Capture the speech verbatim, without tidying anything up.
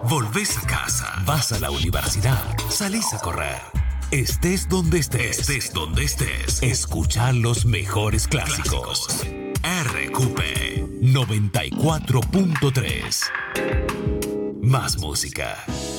volvés a casa, vas a la universidad, salís a correr. Estés donde estés, estés donde estés, escuchar los mejores clásicos. R Q P noventa y cuatro punto tres. Más música.